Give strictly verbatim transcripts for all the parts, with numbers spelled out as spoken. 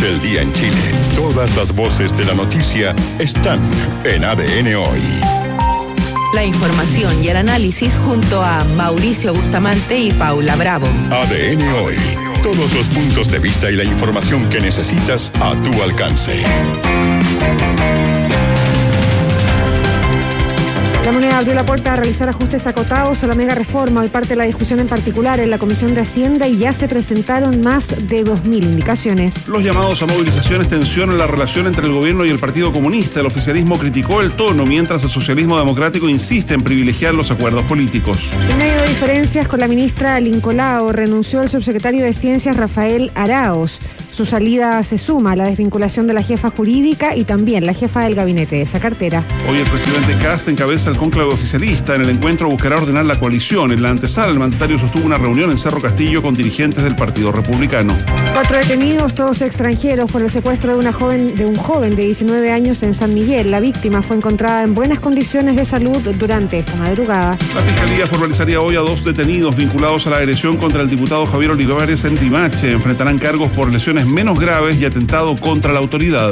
del día en Chile. Todas las voces de la noticia están en A D N Hoy. La información y el análisis junto a Mauricio Bustamante y Paula Bravo. A D N Hoy. Todos los puntos de vista y la información que necesitas a tu alcance. La Moneda abrió la puerta a realizar ajustes acotados a la mega reforma. Hoy parte la discusión en particular en la Comisión de Hacienda y ya se presentaron más de dos mil indicaciones. Los llamados a movilizaciones tensionan la relación entre el gobierno y el Partido Comunista. El oficialismo criticó el tono, mientras el socialismo democrático insiste en privilegiar los acuerdos políticos. En medio de diferencias con la ministra Lincolao, renunció el subsecretario de Ciencias Rafael Araos. Su salida se suma a la desvinculación de la jefa jurídica y también la jefa del gabinete de esa cartera. Hoy el presidente Kast encabeza el cónclave oficialista. En el encuentro buscará ordenar la coalición. En la antesala, el mandatario sostuvo una reunión en Cerro Castillo con dirigentes del Partido Republicano. Cuatro detenidos, todos extranjeros, por el secuestro de una joven, de un joven de diecinueve años en San Miguel. La víctima fue encontrada en buenas condiciones de salud durante esta madrugada. La Fiscalía formalizaría hoy a dos detenidos vinculados a la agresión contra el diputado Javier Olivares en Limache. Enfrentarán cargos por lesiones menos graves y atentado contra la autoridad.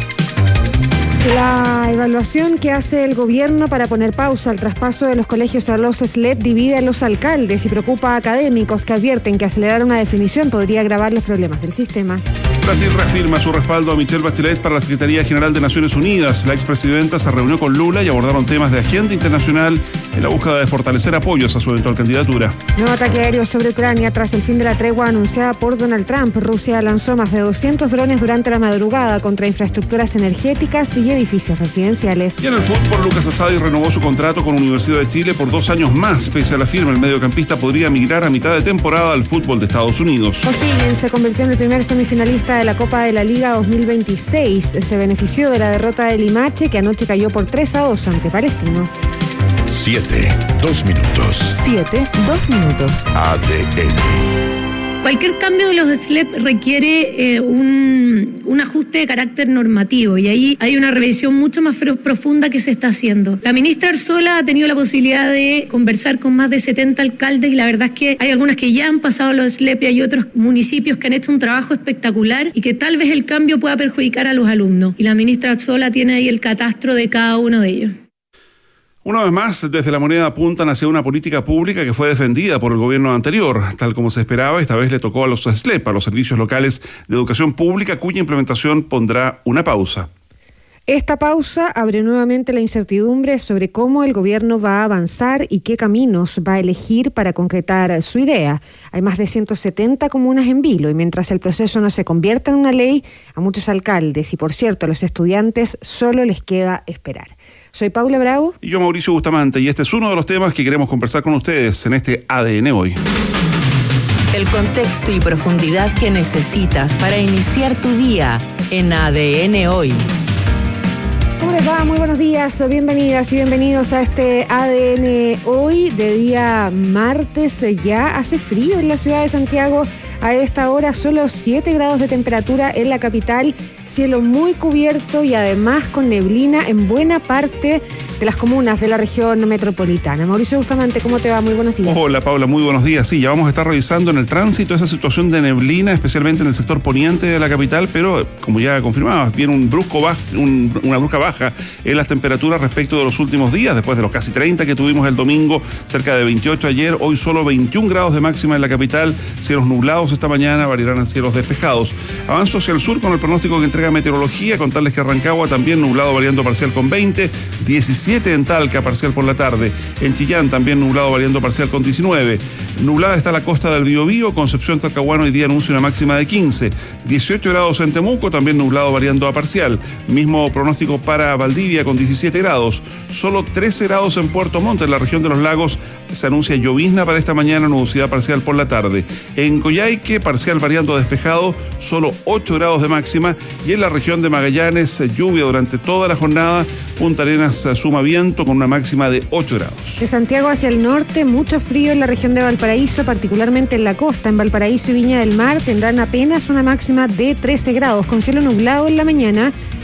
La evaluación que hace el gobierno para poner pausa al traspaso de los colegios a los S L E P divide a los alcaldes y preocupa a académicos que advierten que acelerar una definición podría agravar los problemas del sistema. Brasil reafirma su respaldo a Michelle Bachelet para la Secretaría General de Naciones Unidas. La expresidenta se reunió con Lula y abordaron temas de agenda internacional en la búsqueda de fortalecer apoyos a su eventual candidatura. Nuevo ataque aéreo sobre Ucrania tras el fin de la tregua anunciada por Donald Trump. Rusia lanzó más de doscientos drones durante la madrugada contra infraestructuras energéticas y edificios residenciales. Y en el fútbol, Lucas Asadi renovó su contrato con Universidad de Chile por dos años más. Pese a la firma, el mediocampista podría migrar a mitad de temporada al fútbol de Estados Unidos. O'Higgins se convirtió en el primer semifinalista de la Copa de la Liga dos mil veintiséis. Se benefició de la derrota de Limache, que anoche cayó por tres a dos ante Palestino. Siete, dos minutos. Siete, dos minutos. A D N. Cualquier cambio de los S L E P requiere eh, un, un ajuste de carácter normativo y ahí hay una revisión mucho más profunda que se está haciendo. La ministra Arzola ha tenido la posibilidad de conversar con más de setenta alcaldes y la verdad es que hay algunas que ya han pasado los S L E P y hay otros municipios que han hecho un trabajo espectacular y que tal vez el cambio pueda perjudicar a los alumnos. Y la ministra Arzola tiene ahí el catastro de cada uno de ellos. Una vez más, desde la Moneda apuntan hacia una política pública que fue defendida por el gobierno anterior. Tal como se esperaba, esta vez le tocó a los S L E P, a los servicios locales de educación pública, cuya implementación pondrá una pausa. Esta pausa abre nuevamente la incertidumbre sobre cómo el gobierno va a avanzar y qué caminos va a elegir para concretar su idea. Hay más de ciento setenta comunas en vilo y mientras el proceso no se convierta en una ley, a muchos alcaldes y, por cierto, a los estudiantes solo les queda esperar. Soy Paula Bravo. Y yo, Mauricio Bustamante, y este es uno de los temas que queremos conversar con ustedes en este A D N Hoy. El contexto y profundidad que necesitas para iniciar tu día en A D N Hoy. ¿Cómo les va? Muy buenos días, bienvenidas y bienvenidos a este A D N Hoy de día martes. Ya hace frío en la ciudad de Santiago. A esta hora solo siete grados de temperatura en la capital, cielo muy cubierto y además con neblina en buena parte de las comunas de la región metropolitana. Mauricio Bustamante, ¿cómo te va? Muy buenos días. Hola Paula, muy buenos días. Sí, ya vamos a estar revisando en el tránsito esa situación de neblina, especialmente en el sector poniente de la capital, pero como ya confirmabas, viene un brusco baja, un, una brusca baja en las temperaturas respecto de los últimos días, después de los casi treinta que tuvimos el domingo, cerca de veintiocho ayer, hoy solo veintiún grados de máxima en la capital, cielos nublados esta mañana, variarán a cielos despejados. Avanzo hacia el sur con el pronóstico que entrega meteorología, contarles que Rancagua también nublado variando parcial con veinte, diecisiete en Talca, parcial por la tarde. En Chillán también nublado variando parcial con diecinueve. Nublada está la costa del Biobío, Concepción, Talcahuano hoy día anuncia una máxima de quince. dieciocho grados en Temuco, también nublado variando a parcial. Mismo pronóstico para Valdivia con diecisiete grados. Solo trece grados en Puerto Montt, en la región de los lagos. Se anuncia llovizna para esta mañana, nubosidad parcial por la tarde. En Coyhaique, parcial variando a despejado, solo ocho grados de máxima. Y en la región de Magallanes, lluvia durante toda la jornada. Punta Arenas suma viento con una máxima de ocho grados. De Santiago hacia el norte, mucho frío en la región de Valparaíso, particularmente en la costa. En Valparaíso y Viña del Mar tendrán apenas una máxima de trece grados, con cielo nublado en la mañana.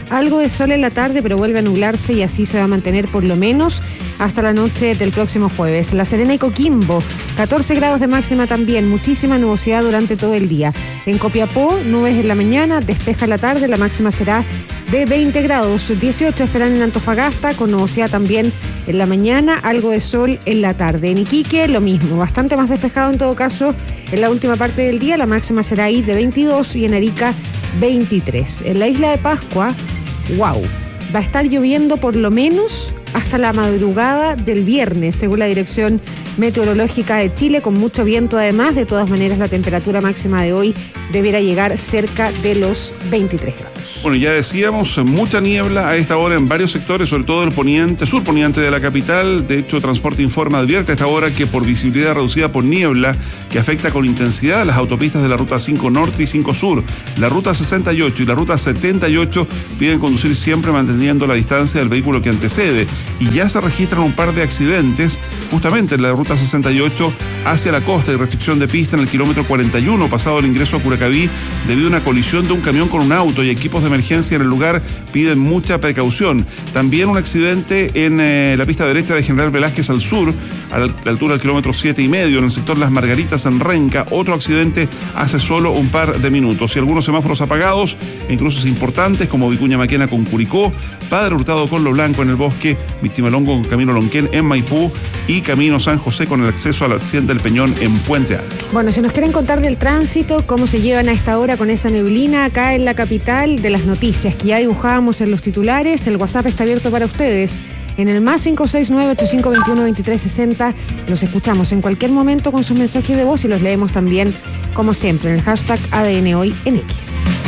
Algo de sol en la tarde, pero vuelve a nublarse y así se va a mantener por lo menos hasta la noche del próximo jueves. La Serena y Coquimbo, catorce grados de máxima también, muchísima nubosidad durante todo el día. En Copiapó, nubes en la mañana, despeja en la tarde, la máxima será de veinte grados. dieciocho esperan en Antofagasta, con nubosidad también en la mañana, algo de sol en la tarde. En Iquique, lo mismo, bastante más despejado en todo caso en la última parte del día, la máxima será ahí de veintidós y en Arica veintitrés. En la isla de Pascua, wow, va a estar lloviendo por lo menos hasta la madrugada del viernes, según la Dirección Meteorológica de Chile, con mucho viento además. De todas maneras, la temperatura máxima de hoy deberá llegar cerca de los veintitrés grados. Bueno, ya decíamos, mucha niebla a esta hora en varios sectores, sobre todo el poniente, sur poniente de la capital. De hecho, Transporte Informa advierte a esta hora que por visibilidad reducida por niebla, que afecta con intensidad las autopistas de la ruta cinco Norte y cinco Sur, la ruta sesenta y ocho y la ruta setenta y ocho piden conducir siempre manteniendo la distancia del vehículo que antecede. Y ya se registran un par de accidentes justamente en la ruta sesenta y ocho hacia la costa y restricción de pista en el kilómetro cuarenta y uno pasado el ingreso a Curacaví debido a una colisión de un camión con un auto, y equipos de emergencia en el lugar piden mucha precaución. También un accidente en eh, la pista derecha de General Velázquez al sur, a la altura del kilómetro siete y medio, en el sector Las Margaritas en Renca. Otro accidente hace solo un par de minutos. Y algunos semáforos apagados en cruces importantes como Vicuña Maquena con Curicó, Padre Hurtado con Lo Blanco en el Bosque, Vistimalongo con Camino Lonquén en Maipú y Camino San José con el acceso a la Hacienda del Peñón en Puente Alto. Bueno, si nos quieren contar del tránsito, cómo se llevan a esta hora con esa neblina acá en la capital, de las noticias que ya dibujábamos en los titulares, el WhatsApp está abierto para ustedes. En el más cinco seis nueve ocho cinco dos uno dos tres seis cero, los escuchamos en cualquier momento con sus mensajes de voz y los leemos también, como siempre, en el hashtag A D N Hoy en X.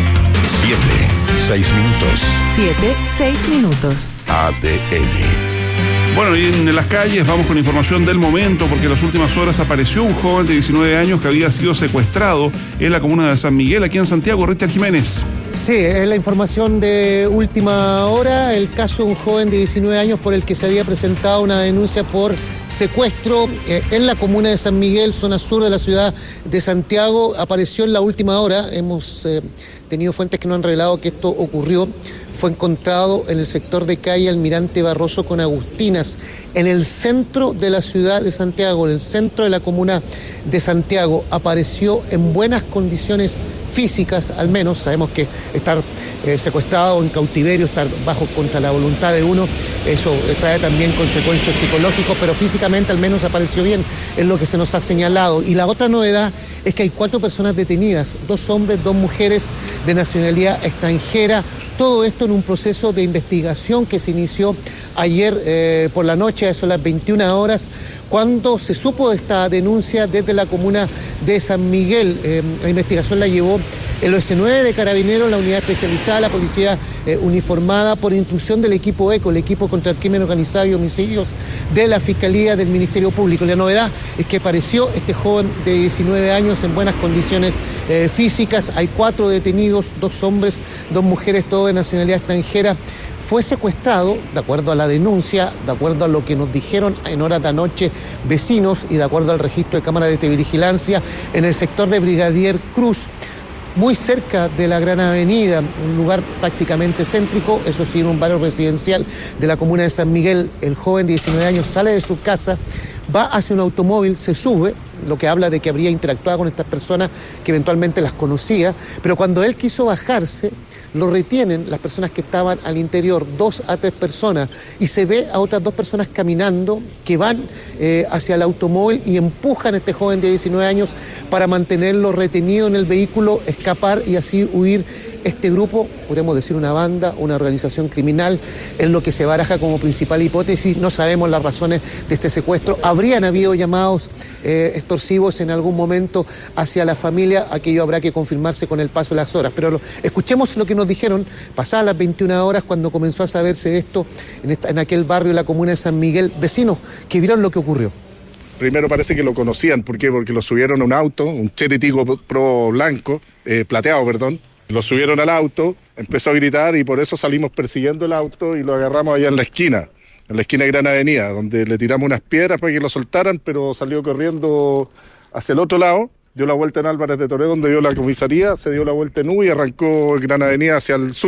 Siete, seis minutos. Siete, seis minutos. A D N. Bueno, y en las calles vamos con información del momento, porque en las últimas horas apareció un joven de diecinueve años que había sido secuestrado en la comuna de San Miguel, aquí en Santiago. Richard Jiménez. Sí, es la información de última hora, el caso de un joven de diecinueve años por el que se había presentado una denuncia por secuestro eh, en la comuna de San Miguel, zona sur de la ciudad de Santiago. Apareció en la última hora, hemos eh, tenido fuentes que nos han revelado que esto ocurrió. Fue encontrado en el sector de calle Almirante Barroso con Agustinas, en el centro de la ciudad de Santiago, en el centro de la comuna de Santiago. Apareció en buenas condiciones físicas, al menos. Sabemos que estar eh, secuestrado en cautiverio, estar bajo contra la voluntad de uno, eso trae también consecuencias psicológicas, pero físicamente al menos apareció bien, es lo que se nos ha señalado. Y la otra novedad es que hay cuatro personas detenidas, dos hombres, dos mujeres de nacionalidad extranjera. Todo esto en un proceso de investigación que se inició ayer eh, por la noche, a eso a las veintiuna horas, cuando se supo de esta denuncia desde la comuna de San Miguel. Eh, la investigación la llevó el O S nueve de Carabineros, la unidad especializada, la policía eh, uniformada, por instrucción del equipo ECO, el equipo contra el crimen organizado y homicidios de la Fiscalía del Ministerio Público. La novedad es que apareció este joven de diecinueve años en buenas condiciones eh, físicas. Hay cuatro detenidos, dos hombres, dos mujeres, todos de nacionalidad extranjera. Fue secuestrado, de acuerdo a la denuncia, de acuerdo a lo que nos dijeron en horas de anoche vecinos y de acuerdo al registro de cámara de televigilancia, en el sector de Brigadier Cruz, muy cerca de la Gran Avenida, un lugar prácticamente céntrico, eso sí, en un barrio residencial de la comuna de San Miguel. El joven de diecinueve años sale de su casa, va hacia un automóvil, se sube, lo que habla de que habría interactuado con estas personas, que eventualmente las conocía, pero cuando él quiso bajarse, lo retienen las personas que estaban al interior, dos a tres personas, y se ve a otras dos personas caminando que van eh, hacia el automóvil y empujan a este joven de diecinueve años para mantenerlo retenido en el vehículo, escapar y así huir. Este grupo, podríamos decir una banda, una organización criminal, es lo que se baraja como principal hipótesis. No sabemos las razones de este secuestro. Habrían habido llamados eh, extorsivos en algún momento hacia la familia. Aquello habrá que confirmarse con el paso de las horas. Pero lo, escuchemos lo que nos dijeron pasadas las veintiuna horas, cuando comenzó a saberse de esto en, esta, en aquel barrio de la comuna de San Miguel. Vecinos que vieron lo que ocurrió. Primero parece que lo conocían. ¿Por qué? Porque lo subieron a un auto, un Chery Tiggo Pro blanco, eh, plateado, perdón. Lo subieron al auto, empezó a gritar y por eso salimos persiguiendo el auto y lo agarramos allá en la esquina, en la esquina de Gran Avenida, donde le tiramos unas piedras para que lo soltaran, pero salió corriendo hacia el otro lado, dio la vuelta en Álvarez de Toledo, donde dio la comisaría, se dio la vuelta en U y arrancó en Gran Avenida hacia el sur.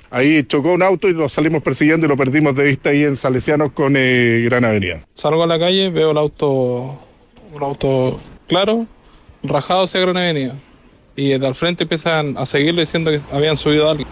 Ahí chocó un auto y lo salimos persiguiendo y lo perdimos de vista ahí en Salesianos con eh, Gran Avenida. Salgo a la calle, veo el auto, un auto claro, rajado hacia Gran Avenida. Y desde al frente empiezan a seguirlo diciendo que habían subido a alguien.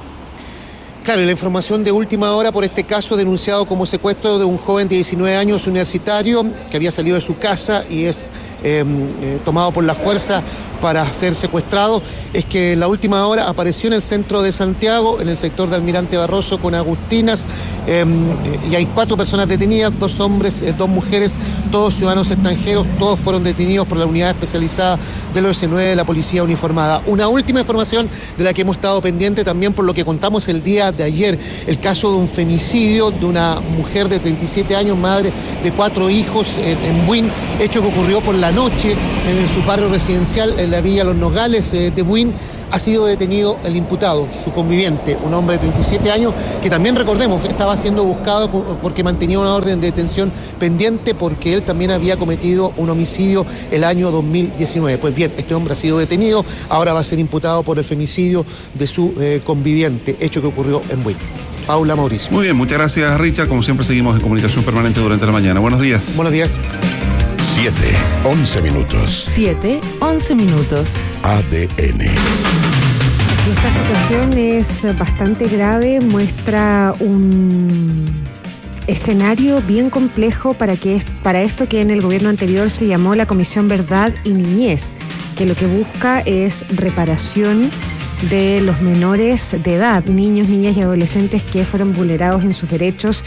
Claro, y la información de última hora por este caso denunciado como secuestro de un joven de diecinueve años universitario que había salido de su casa y es eh, eh, tomado por la fuerza para ser secuestrado, es que en la última hora apareció en el centro de Santiago, en el sector de Almirante Barroso con Agustinas, eh, y hay cuatro personas detenidas, dos hombres, eh, dos mujeres, todos ciudadanos extranjeros, todos fueron detenidos por la unidad especializada del O S nueve de la Policía Uniformada. Una última información de la que hemos estado pendiente también por lo que contamos el día de ayer, el caso de un femicidio de una mujer de treinta y siete años, madre de cuatro hijos en, en Buin, hecho que ocurrió por la noche en su barrio residencial en la Villa Los Nogales eh, de Buin. Ha sido detenido el imputado, su conviviente, un hombre de treinta y siete años, que también recordemos estaba siendo buscado porque mantenía una orden de detención pendiente porque él también había cometido un homicidio el año dos mil diecinueve. Pues bien, este hombre ha sido detenido, ahora va a ser imputado por el femicidio de su eh, conviviente, hecho que ocurrió en Buin. Paula, Mauricio. Muy bien, muchas gracias, Richard. Como siempre, seguimos en comunicación permanente durante la mañana. Buenos días. Buenos días. siete, once minutos. siete, once minutos. A D N. Esta situación es bastante grave, muestra un escenario bien complejo para, que, para esto que en el gobierno anterior se llamó la Comisión Verdad y Niñez, que lo que busca es reparación de los menores de edad, niños, niñas y adolescentes que fueron vulnerados en sus derechos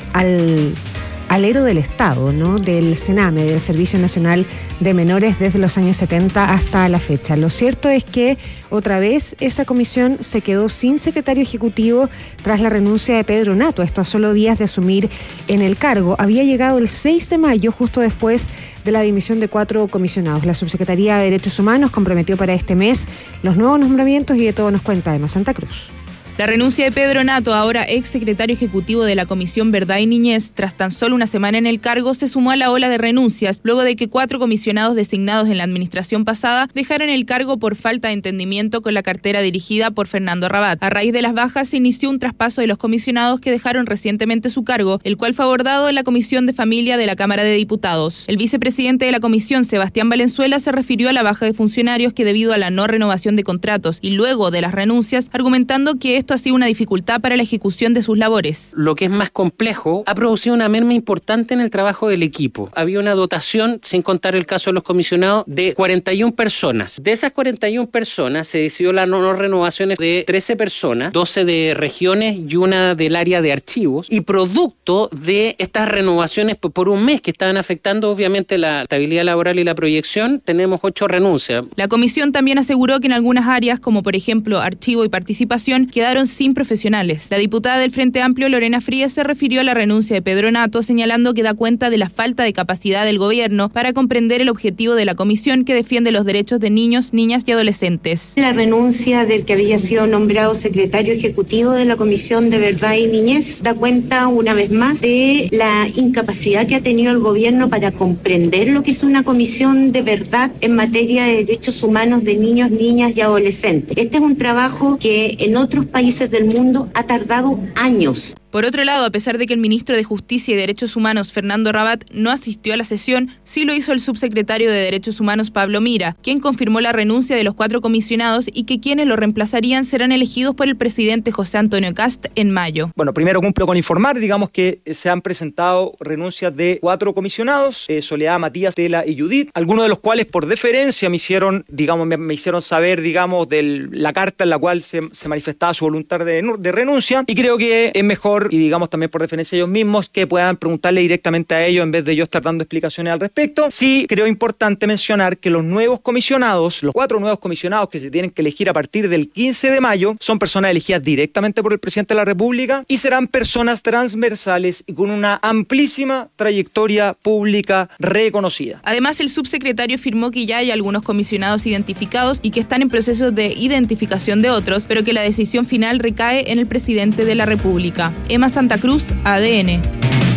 al alero del Estado, ¿no? Del CENAME, del Servicio Nacional de Menores, desde los años setenta hasta la fecha. Lo cierto es que otra vez esa comisión se quedó sin secretario ejecutivo tras la renuncia de Pedro Nato, esto a solo días de asumir en el cargo. Había llegado el seis de mayo, justo después de la dimisión de cuatro comisionados. La Subsecretaría de Derechos Humanos comprometió para este mes los nuevos nombramientos y de todo nos cuenta Emma Santa Cruz. La renuncia de Pedro Nato, ahora ex secretario ejecutivo de la Comisión Verdad y Niñez, tras tan solo una semana en el cargo, se sumó a la ola de renuncias, luego de que cuatro comisionados designados en la administración pasada dejaran el cargo por falta de entendimiento con la cartera dirigida por Fernando Rabat. A raíz de las bajas se inició un traspaso de los comisionados que dejaron recientemente su cargo, el cual fue abordado en la Comisión de Familia de la Cámara de Diputados. El vicepresidente de la comisión, Sebastián Valenzuela, se refirió a la baja de funcionarios que debido a la no renovación de contratos y luego de las renuncias, argumentando que esto ha sido una dificultad para la ejecución de sus labores. Lo que es más complejo, ha producido una merma importante en el trabajo del equipo. Había una dotación, sin contar el caso de los comisionados, de cuarenta y una personas. De esas cuarenta y una personas se decidió la no, no renovaciones de trece personas, doce de regiones y una del área de archivos. Y producto de estas renovaciones por un mes que estaban afectando obviamente la estabilidad laboral y la proyección, tenemos ocho renuncias. La comisión también aseguró que en algunas áreas, como por ejemplo archivo y participación, quedaron sin profesionales. La diputada del Frente Amplio, Lorena Frías, se refirió a la renuncia de Pedro Nato, señalando que da cuenta de la falta de capacidad del gobierno para comprender el objetivo de la comisión que defiende los derechos de niños, niñas y adolescentes. La renuncia del que había sido nombrado secretario ejecutivo de la Comisión de Verdad y Niñez da cuenta una vez más de la incapacidad que ha tenido el gobierno para comprender lo que es una comisión de verdad en materia de derechos humanos de niños, niñas y adolescentes. Este es un trabajo que en otros países del mundo ha tardado años. Por otro lado, a pesar de que el ministro de Justicia y Derechos Humanos, Fernando Rabat, no asistió a la sesión, sí lo hizo el subsecretario de Derechos Humanos, Pablo Mira, quien confirmó la renuncia de los cuatro comisionados y que quienes lo reemplazarían serán elegidos por el presidente José Antonio Kast en mayo. Bueno, primero cumplo con informar, digamos que se han presentado renuncias de cuatro comisionados, eh, Soledad, Matías, Tela y Judith, algunos de los cuales por deferencia me hicieron, digamos, me, me hicieron saber, digamos, de la carta en la cual se, se manifestaba su voluntad de, de renuncia, y creo que es mejor, y digamos también por deferencia a ellos mismos, que puedan preguntarle directamente a ellos en vez de yo estar dando explicaciones al respecto. Sí creo importante mencionar que los nuevos comisionados, los cuatro nuevos comisionados que se tienen que elegir a partir del quince de mayo, son personas elegidas directamente por el presidente de la República y serán personas transversales y con una amplísima trayectoria pública reconocida. Además, el subsecretario afirmó que ya hay algunos comisionados identificados y que están en proceso de identificación de otros, pero que la decisión final recae en el presidente de la República. Emma Santa Cruz, A D N.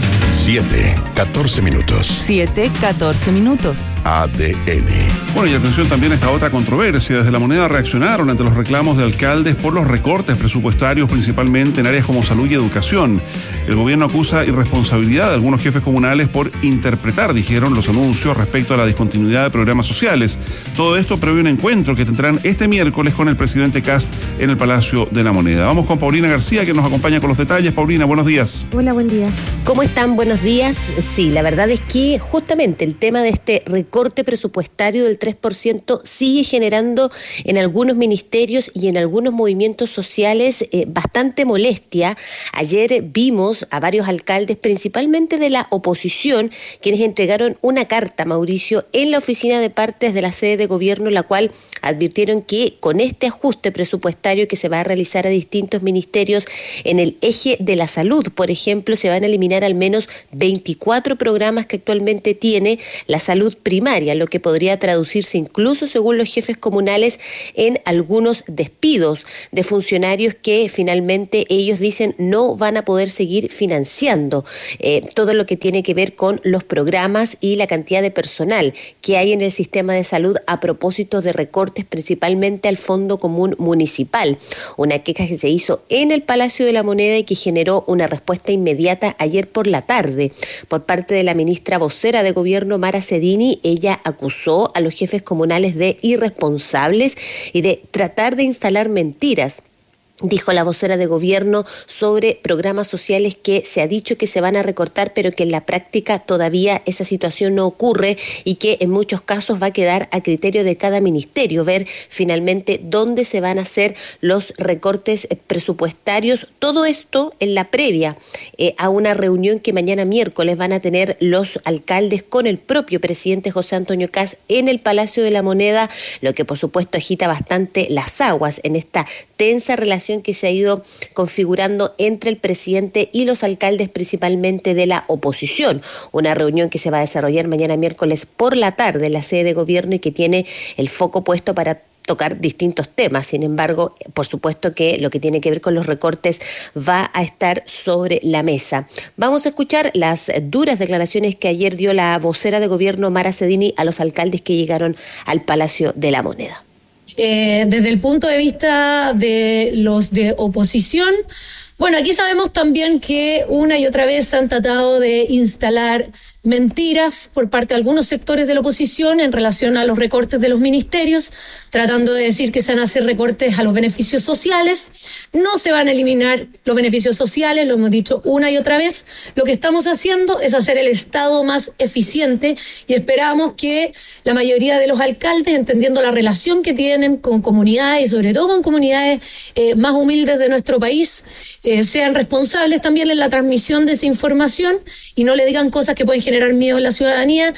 siete, catorce minutos. siete, catorce minutos. A D N. Bueno, y atención también a esta otra controversia. Desde La Moneda reaccionaron ante los reclamos de alcaldes por los recortes presupuestarios, principalmente en áreas como salud y educación. El gobierno acusa irresponsabilidad de algunos jefes comunales por interpretar, dijeron, los anuncios respecto a la discontinuidad de programas sociales. Todo esto previo a un encuentro que tendrán este miércoles con el presidente Kast en el Palacio de La Moneda. Vamos con Paulina García, que nos acompaña con los detalles. Paulina, buenos días. Hola, buen día. ¿Cómo están? Buenos días. Sí, la verdad es que justamente el tema de este recorte presupuestario del tres por ciento sigue generando en algunos ministerios y en algunos movimientos sociales eh, bastante molestia. Ayer vimos a varios alcaldes, principalmente de la oposición, quienes entregaron una carta, Mauricio, en la oficina de partes de la sede de gobierno, la cual advirtieron que con este ajuste presupuestario que se va a realizar a distintos ministerios en el eje de la salud, por ejemplo, se van a eliminar al menos veinticuatro programas que actualmente tiene la salud primaria, lo que podría traducirse incluso, según los jefes comunales, en algunos despidos de funcionarios que finalmente ellos dicen no van a poder seguir financiando eh, todo lo que tiene que ver con los programas y la cantidad de personal que hay en el sistema de salud a propósito de recortes principalmente al Fondo Común Municipal. Una queja que se hizo en el Palacio de la Moneda y que generó una respuesta inmediata ayer por la tarde por parte de la ministra vocera de gobierno, Mara Cedini. Ella acusó a los jefes comunales de irresponsables y de tratar de instalar mentiras, dijo la vocera de gobierno, sobre programas sociales que se ha dicho que se van a recortar, pero que en la práctica todavía esa situación no ocurre y que en muchos casos va a quedar a criterio de cada ministerio ver finalmente dónde se van a hacer los recortes presupuestarios. Todo esto en la previa eh, a una reunión que mañana miércoles van a tener los alcaldes con el propio presidente José Antonio Kast en el Palacio de la Moneda, lo que por supuesto agita bastante las aguas en esta tensa relación que se ha ido configurando entre el presidente y los alcaldes, principalmente de la oposición. Una reunión que se va a desarrollar mañana miércoles por la tarde en la sede de gobierno y que tiene el foco puesto para tocar distintos temas. Sin embargo, por supuesto que lo que tiene que ver con los recortes va a estar sobre la mesa. Vamos a escuchar las duras declaraciones que ayer dio la vocera de gobierno, Mara Cedini, a los alcaldes que llegaron al Palacio de la Moneda. Eh, desde el punto de vista de los de oposición, bueno, aquí sabemos también que una y otra vez han tratado de instalar mentiras por parte de algunos sectores de la oposición en relación a los recortes de los ministerios, tratando de decir que se van a hacer recortes a los beneficios sociales. No se van a eliminar los beneficios sociales, lo hemos dicho una y otra vez. Lo que estamos haciendo es hacer el Estado más eficiente y esperamos que la mayoría de los alcaldes, entendiendo la relación que tienen con comunidades y sobre todo con comunidades eh, más humildes de nuestro país, eh, sean responsables también en la transmisión de esa información y no le digan cosas que pueden generar miedo en la ciudadanía.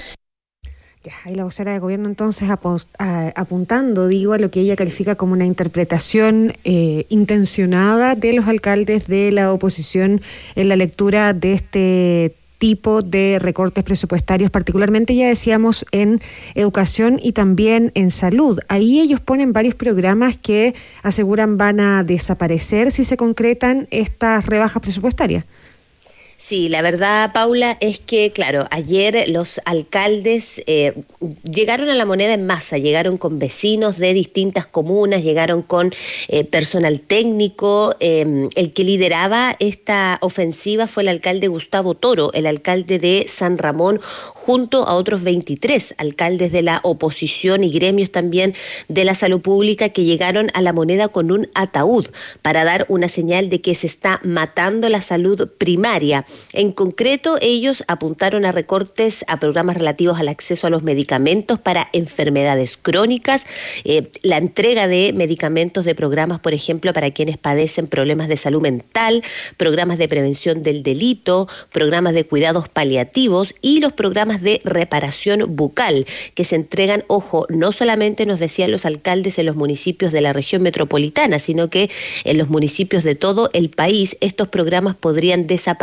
Ya, ahí la vocera de gobierno entonces apost, a, apuntando, digo, a lo que ella califica como una interpretación eh, intencionada de los alcaldes de la oposición en la lectura de este tipo de recortes presupuestarios, particularmente ya decíamos en educación y también en salud. Ahí ellos ponen varios programas que aseguran van a desaparecer si se concretan estas rebajas presupuestarias. Sí, la verdad, Paula, es que, claro, ayer los alcaldes eh, llegaron a La Moneda en masa, llegaron con vecinos de distintas comunas, llegaron con eh, personal técnico. Eh, el que lideraba esta ofensiva fue el alcalde Gustavo Toro, el alcalde de San Ramón, junto a otros veintitrés alcaldes de la oposición y gremios también de la salud pública que llegaron a La Moneda con un ataúd para dar una señal de que se está matando la salud primaria. En concreto, ellos apuntaron a recortes a programas relativos al acceso a los medicamentos para enfermedades crónicas, eh, la entrega de medicamentos de programas, por ejemplo, para quienes padecen problemas de salud mental, programas de prevención del delito, programas de cuidados paliativos y los programas de reparación bucal que se entregan, ojo, no solamente nos decían los alcaldes en los municipios de la región metropolitana, sino que en los municipios de todo el país estos programas podrían desaparecer.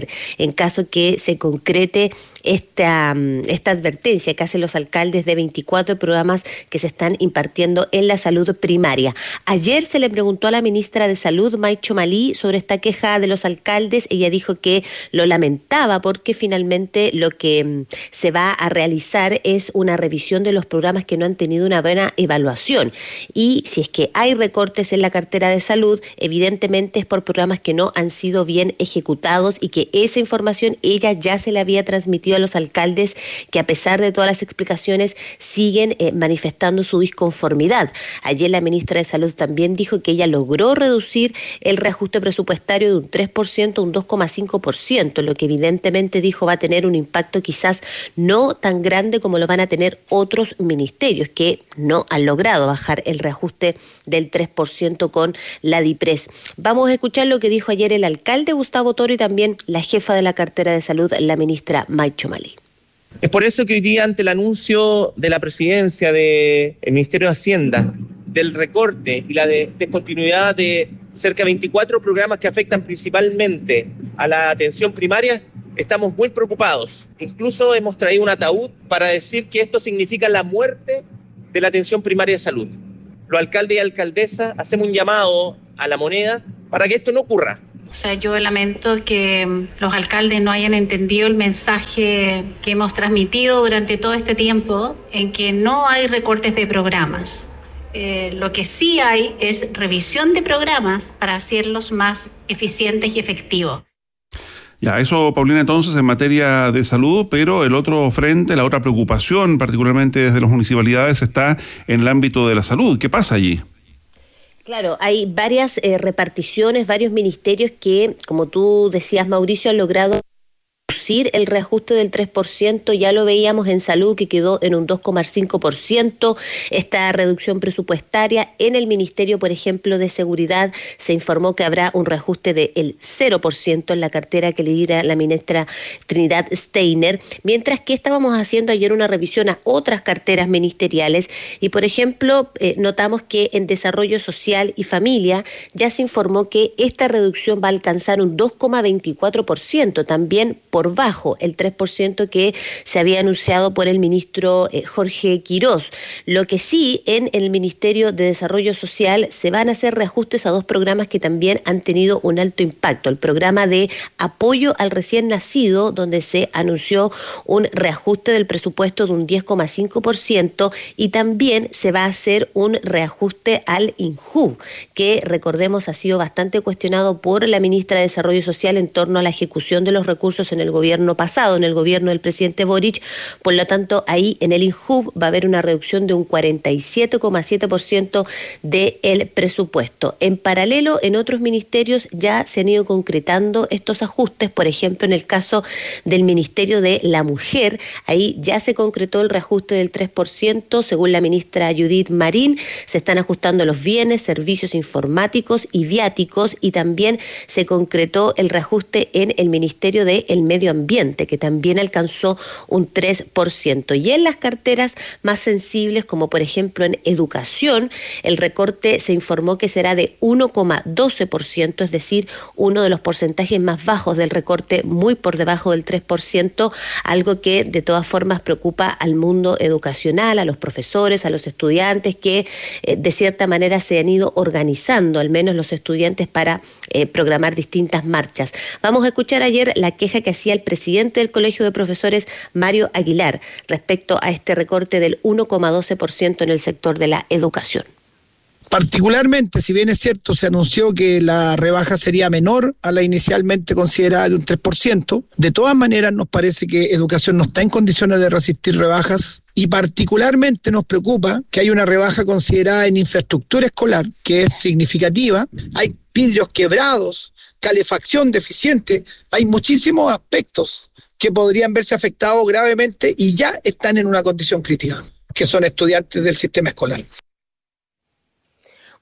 hacer en caso que se concrete esta, esta advertencia que hacen los alcaldes de veinticuatro programas que se están impartiendo en la salud primaria. Ayer se le preguntó a la ministra de Salud, May Chomalí, sobre esta queja de los alcaldes. Ella dijo que lo lamentaba porque finalmente lo que se va a realizar es una revisión de los programas que no han tenido una buena evaluación. Y si es que hay recortes en la cartera de salud, evidentemente es por programas que no han sido bien ejecutados y que esa información ella ya se le había transmitido a los alcaldes, que a pesar de todas las explicaciones siguen eh, manifestando su disconformidad. Ayer la ministra de Salud también dijo que ella logró reducir el reajuste presupuestario de un tres por ciento a un dos coma cinco por ciento, lo que evidentemente dijo va a tener un impacto quizás no tan grande como lo van a tener otros ministerios que no han logrado bajar el reajuste del tres por ciento con la DIPRES. Vamos a escuchar lo que dijo ayer el alcalde Gustavo Toro y también la jefa de la cartera de salud, la ministra May Chomalí. Es por eso que hoy día, ante el anuncio de la presidencia del Ministerio de Hacienda del recorte y la de descontinuidad de cerca de veinticuatro programas que afectan principalmente a la atención primaria, estamos muy preocupados. Incluso hemos traído un ataúd para decir que esto significa la muerte de la atención primaria de salud. Los alcaldes y alcaldesas hacemos un llamado a la moneda para que esto no ocurra. O sea, yo lamento que los alcaldes no hayan entendido el mensaje que hemos transmitido durante todo este tiempo, en que no hay recortes de programas. Eh, lo que sí hay es revisión de programas para hacerlos más eficientes y efectivos. Ya, eso, Paulina, entonces en materia de salud, pero el otro frente, la otra preocupación, particularmente desde las municipalidades, está en el ámbito de la salud. ¿Qué pasa allí? Claro, hay varias eh, reparticiones, varios ministerios que, como tú decías, Mauricio, han logrado reducir el reajuste del tres por ciento. Ya lo veíamos en salud, que quedó en un dos coma cinco por ciento. Esta reducción presupuestaria en el Ministerio, por ejemplo, de Seguridad, se informó que habrá un reajuste del cero por ciento en la cartera que lidera la ministra Trinidad Steiner, mientras que estábamos haciendo ayer una revisión a otras carteras ministeriales y, por ejemplo, eh, notamos que en Desarrollo Social y Familia ya se informó que esta reducción va a alcanzar un dos coma veinticuatro por ciento, también por bajo el tres por ciento que se había anunciado por el ministro eh, Jorge Quirós. Lo que sí, en el Ministerio de Desarrollo Social se van a hacer reajustes a dos programas que también han tenido un alto impacto. El programa de apoyo al recién nacido, donde se anunció un reajuste del presupuesto de un diez coma cinco por ciento, y también se va a hacer un reajuste al INJUV, que recordemos ha sido bastante cuestionado por la ministra de Desarrollo Social en torno a la ejecución de los recursos en el gobierno pasado, en el gobierno del presidente Boric. Por lo tanto, ahí en el INJUV va a haber una reducción de un cuarenta y siete coma siete por ciento del presupuesto. En paralelo, en otros ministerios ya se han ido concretando estos ajustes. Por ejemplo, en el caso del Ministerio de la Mujer, ahí ya se concretó el reajuste del tres por ciento. Según la ministra Judith Marín, se están ajustando los bienes, servicios informáticos y viáticos, y también se concretó el reajuste en el Ministerio del Medio Ambiente, que también alcanzó un tres por ciento. Y en las carteras más sensibles, como por ejemplo en educación, el recorte se informó que será de uno coma doce por ciento, es decir, uno de los porcentajes más bajos del recorte, muy por debajo del tres por ciento, algo que de todas formas preocupa al mundo educacional, a los profesores, a los estudiantes, que eh, de cierta manera se han ido organizando, al menos los estudiantes, para eh, programar distintas marchas. Vamos a escuchar ayer la queja que hacía el presidente del Colegio de Profesores, Mario Aguilar, respecto a este recorte del uno coma doce por ciento en el sector de la educación. Particularmente, si bien es cierto, se anunció que la rebaja sería menor a la inicialmente considerada de un tres por ciento, de todas maneras nos parece que educación no está en condiciones de resistir rebajas, y particularmente nos preocupa que hay una rebaja considerada en infraestructura escolar, que es significativa. Hay vidrios quebrados, calefacción deficiente, hay muchísimos aspectos que podrían verse afectados gravemente y ya están en una condición crítica, que son estudiantes del sistema escolar.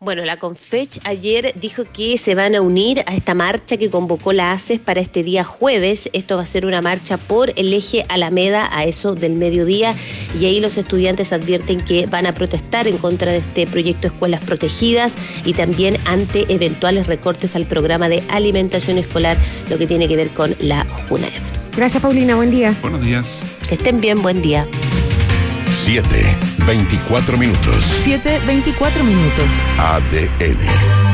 Bueno, la Confech ayer dijo que se van a unir a esta marcha que convocó la A C E S para este día jueves. Esto va a ser una marcha por el eje Alameda a eso del mediodía, y ahí los estudiantes advierten que van a protestar en contra de este proyecto Escuelas Protegidas y también ante eventuales recortes al programa de alimentación escolar, lo que tiene que ver con la JUNAEF. Gracias, Paulina, buen día. Buenos días. Que estén bien, buen día. siete, veinticuatro minutos. siete, veinticuatro minutos. A D N.